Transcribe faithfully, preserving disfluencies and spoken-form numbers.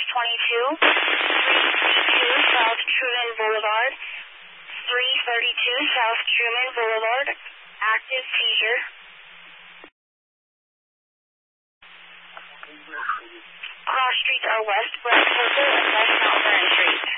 twenty-two, three thirty-two South Truman Boulevard, three thirty-two South Truman Boulevard, active seizure. Cross streets are West Brett Circle and West Mount Vernon Street.